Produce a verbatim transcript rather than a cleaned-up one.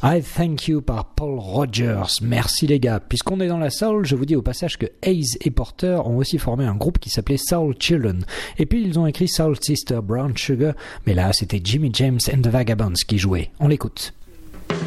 I Thank You par Paul Rogers. Merci les gars. Puisqu'on est dans la soul, je vous dis au passage que Hayes et Porter ont aussi formé un groupe qui s'appelait Soul Children. Et puis ils ont écrit Soul Sister Brown Sugar, mais là c'était Jimmy James and the Vagabonds qui jouaient. On l'écoute.